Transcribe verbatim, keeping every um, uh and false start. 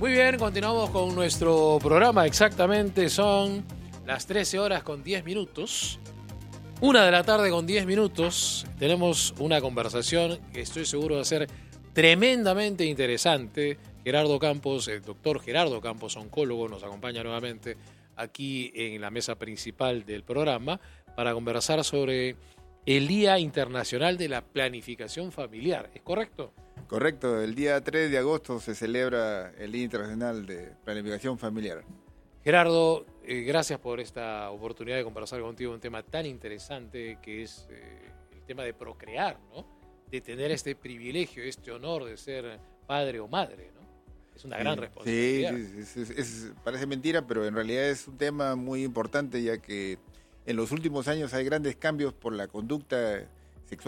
Muy bien, continuamos con nuestro programa. Exactamente son las trece horas con diez minutos. Una de la tarde con diez minutos. Tenemos una conversación que estoy seguro va a ser tremendamente interesante. Gerardo Campos, el doctor Gerardo Campos, oncólogo, nos acompaña nuevamente aquí en la mesa principal del programa para conversar sobre el Día Internacional de la Planificación Familiar. ¿Es correcto? Correcto, el día tres de agosto se celebra el Día Internacional de Planificación Familiar. Gerardo, eh, gracias por esta oportunidad de conversar contigo un tema tan interesante que es eh, el tema de procrear, ¿no? De tener este privilegio, este honor de ser padre o madre, ¿no? Es una gran Sí, responsabilidad. Sí, es, es, es, parece mentira, pero en realidad es un tema muy importante, ya que en los últimos años hay grandes cambios por la conducta